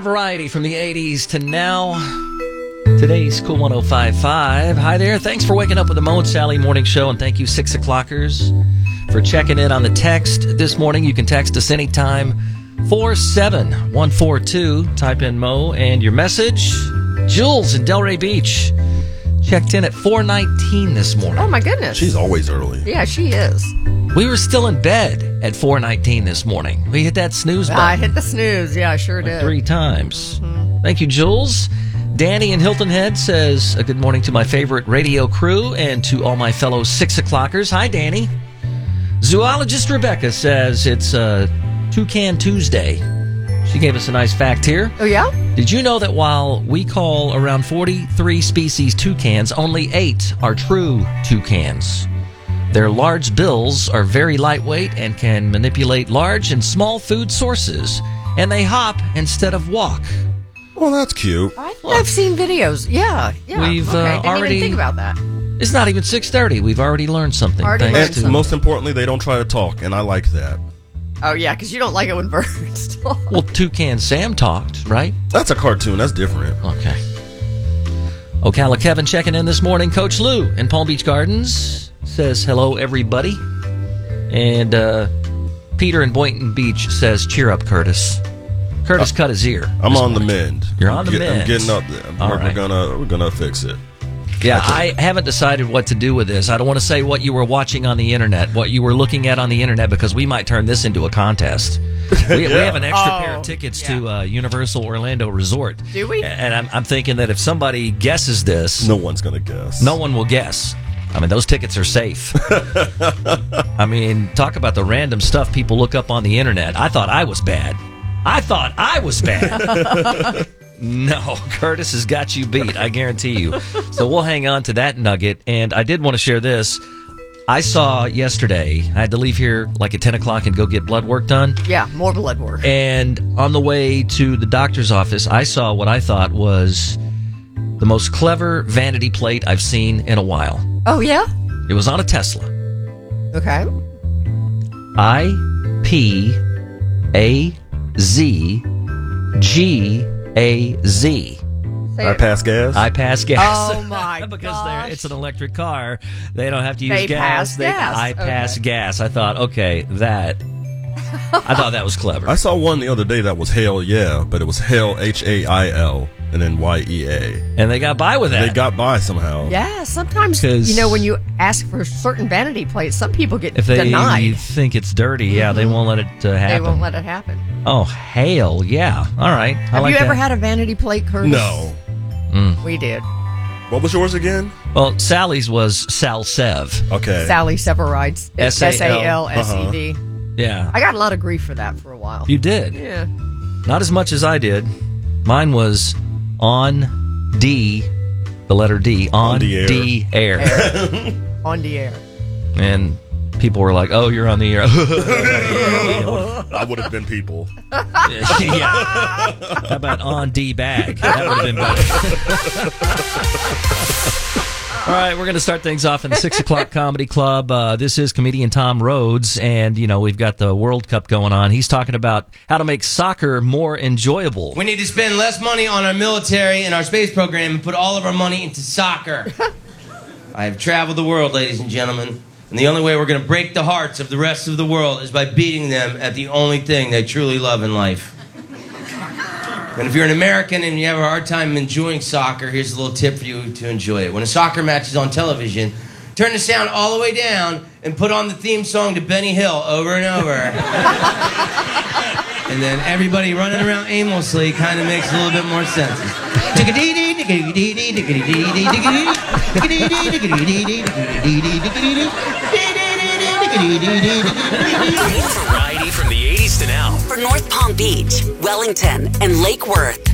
variety from the 80s to now. Today's Cool 105.5. Hi there. Thanks for waking up with the Mo and Sally Morning Show, and thank you, 6 o'clockers, for checking in on the text this morning. You can text us anytime, 47142. Type in Mo and your message. Jules in Delray Beach checked in at 4:19 this morning. Oh, my goodness. She's always early. Yeah, she is. We were still in bed at 4:19 this morning. We hit that snooze button. I hit the snooze. Yeah, I sure did. 3 times. Thank you, Jules. Danny in Hilton Head says, good morning to my favorite radio crew and to all my fellow 6 o'clockers. Hi, Danny. Zoologist Rebecca says it's Toucan Tuesday. She gave us a nice fact here. Oh, yeah? Did you know that while we call around 43 species toucans, only 8 are true toucans? Their large bills are very lightweight and can manipulate large and small food sources, and they hop instead of walk. Well, that's cute. I've seen videos. Yeah. We've Didn't already even think about that. It's not even 6:30. We've already learned something. And most importantly, they don't try to talk, and I like that. Oh, yeah, because you don't like it when birds talk. Well, Toucan Sam talked, right? That's a cartoon. That's different. Okay. Ocala Kevin checking in this morning. Coach Lou in Palm Beach Gardens says, hello, everybody. And Peter in Boynton Beach says, cheer up, Curtis. Curtis cut his ear. I'm on the mend. You're on the mend. I'm getting up there. We're gonna fix it. Yeah, I haven't decided what to do with this. I don't want to say what you were watching on the internet, what you were looking at on the internet, because we might turn this into a contest. We have an extra pair of tickets to Universal Orlando Resort. Do we? And I'm thinking that if somebody guesses this... No one's going to guess. No one will guess. I mean, those tickets are safe. I mean, talk about the random stuff people look up on the internet. I thought I was bad. No, Curtis has got you beat, I guarantee you. So we'll hang on to that nugget. And I did want to share this. I saw yesterday, I had to leave here like at 10 o'clock and go get blood work done. Yeah, more blood work. And on the way to the doctor's office, I saw what I thought was the most clever vanity plate I've seen in a while. Oh, yeah? It was on a Tesla. Okay. IPAZGAZ. I pass gas? I pass gas. Oh, my Because it's an electric car. They don't have to use They gas. pass gas. I pass gas. I thought, okay, I thought that was clever. I saw one the other day that was Hell Yeah, but it was Hell Hail and then YEA. And they got by with that. They got by somehow. Yeah, sometimes, when you ask for certain vanity plates, some people get if they denied. think it's dirty, they won't let it happen. They won't let it happen. Oh, hell yeah. All right. Have you ever had a vanity plate, Curtis? No. We did. What was yours again? Well, Sally's was Sal Sev. Okay. Sally Severides. SALSEV. Yeah. I got a lot of grief for that for a while. You did? Yeah. Not as much as I did. Mine was on D, the letter D, on D air. On the air. And people were like, oh, you're on the air. I would have been people. Yeah. How about on D bag? That would have been better. All right, we're going to start things off in the 6 o'clock Comedy Club. This is comedian Tom Rhodes, and, we've got the World Cup going on. He's talking about how to make soccer more enjoyable. We need to spend less money on our military and our space program and put all of our money into soccer. I have traveled the world, ladies and gentlemen, and the only way we're going to break the hearts of the rest of the world is by beating them at the only thing they truly love in life. And if you're an American and you have a hard time enjoying soccer, here's a little tip for you to enjoy it. When a soccer match is on television, turn the sound all the way down and put on the theme song to Benny Hill over and over. And then everybody running around aimlessly kind of makes a little bit more sense. Variety from the 80s to now. For North Palm Beach, Wellington, and Lake Worth.